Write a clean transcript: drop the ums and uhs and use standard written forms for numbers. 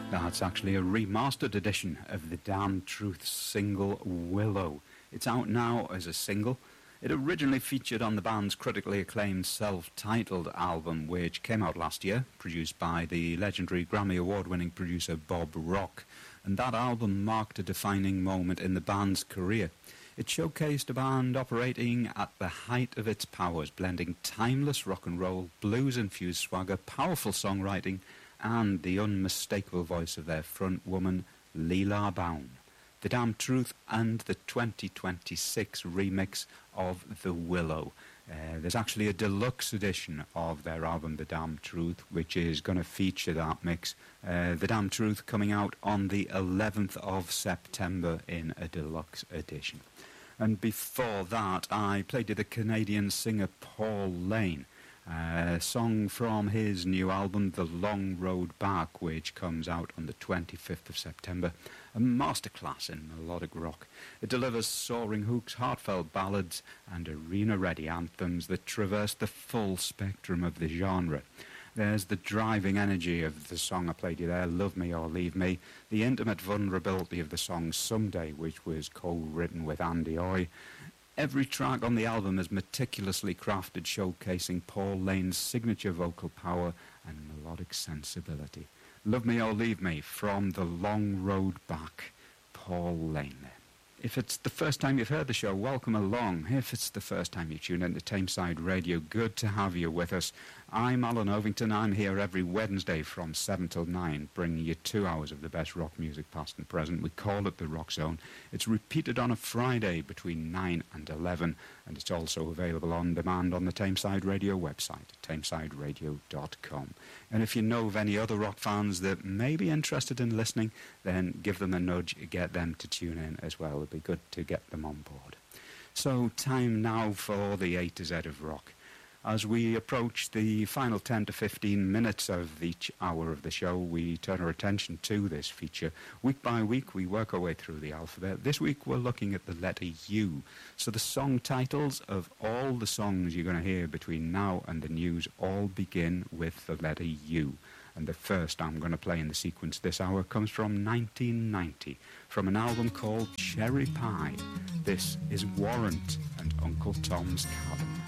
That's actually a remastered edition of the Damn Truth single Willow. It's out now as a single. It originally featured on the band's critically acclaimed self-titled album, which came out last year, produced by the legendary Grammy Award-winning producer Bob Rock. And that album marked a defining moment in the band's career. It showcased a band operating at the height of its powers, blending timeless rock and roll, blues-infused swagger, powerful songwriting, and the unmistakable voice of their front woman, Leela Baum. The Damn Truth and the 2026 remix of The Willow. There's actually a deluxe edition of their album, The Damn Truth, which is going to feature that mix. The Damn Truth coming out on the 11th of September in a deluxe edition. And before that, I played you the Canadian singer Paul Lane, a song from his new album, The Long Road Back, which comes out on the 25th of September. A masterclass in melodic rock. It delivers soaring hooks, heartfelt ballads, and arena-ready anthems that traverse the full spectrum of the genre. There's the driving energy of the song I played you there, Love Me or Leave Me, the intimate vulnerability of the song Someday, which was co-written with Andy Oy. Every track on the album is meticulously crafted, showcasing Paul Lane's signature vocal power and melodic sensibility. Love Me or Leave Me from The Long Road Back, Paul Lane there. If it's the first time you've heard the show, welcome along. If it's the first time you tune into Tameside Radio, good to have you with us. I'm Alan Ovington. I'm here every Wednesday from 7 till 9, bringing you 2 hours of the best rock music past and present. We call it the Rock Zone. It's repeated on a Friday between 9 and 11, and it's also available on demand on the Tameside Radio website, tamesideradio.com. And if you know of any other rock fans that may be interested in listening, then give them a nudge, get them to tune in as well. It'd be good to get them on board. So time now for the A to Z of rock. As we approach the final 10 to 15 minutes of each hour of the show, we turn our attention to this feature. Week by week, we work our way through the alphabet. This week, we're looking at the letter U. So the song titles of all the songs you're going to hear between now and the news all begin with the letter U. And the first I'm going to play in the sequence this hour comes from 1990, from an album called Cherry Pie. This is Warrant and Uncle Tom's Cabin.